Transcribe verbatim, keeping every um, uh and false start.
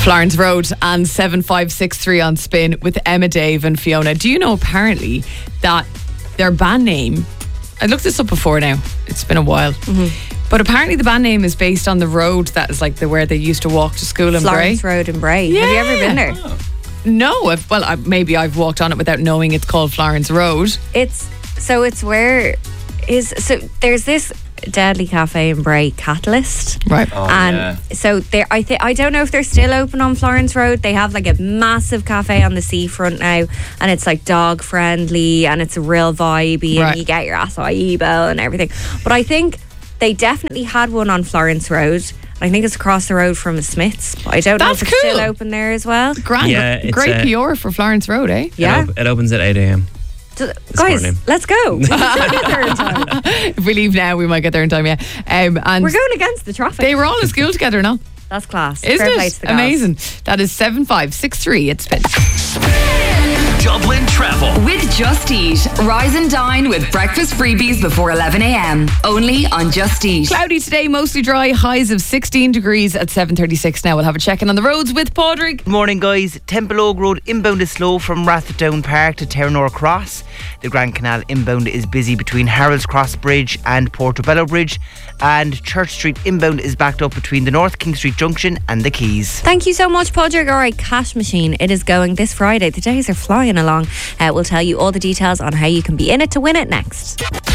Florence Road and seven five six three on Spin with Emma, Dave and Fiona. Do you know apparently that their band name, I looked this up before now, it's been a while, mm-hmm. but apparently the band name is based on the road that is like the where they used to walk to school in Bray. Florence Road in Bray. Yeah. Have you ever been there? Oh. No, I've, well I, maybe I've walked on it without knowing it's called Florence Road. It's so it's where is so there's this Deadly Cafe in Bray, Catalyst, right? Oh, and yeah. so there, I think I don't know if they're still open on Florence Road. They have like a massive cafe on the seafront now, and it's like dog friendly and it's a real vibey, Right. and you get your acai bowl and everything. But I think they definitely had one on Florence Road. I think it's across the road from the Smiths. But I don't know That's if it's cool. still open there as well. Grand, Yeah, it's, great uh, P R for Florence Road, eh? Yeah, It, op- it opens at eight a.m. So, guys, morning. let's go. We can get there in time. If we leave now, we might get there in time. Yeah, um, and We're going against the traffic. they were all in school together, no? That's class. Isn't Fair play it to the girls. amazing? That is seven five six three. It's Spin. Dublin Travel with Just Eat. Rise and dine with breakfast freebies before eleven a.m. Only on Just Eat. Cloudy today, mostly dry. Highs of sixteen degrees at seven thirty-six. Now we'll have a check in on the roads with Padraig. Good morning, guys. Temple Oak Road inbound is slow from Rathdown Park to Terranor Cross. The Grand Canal inbound is busy between Harold's Cross Bridge and Portobello Bridge. And Church Street inbound is backed up between the North King Street Junction and the Quays. Thank you so much, Padraig. All right, Cash Machine. It is going this Friday. The days are flying along. Uh, we'll tell you all the details on how you can be in it to win it next.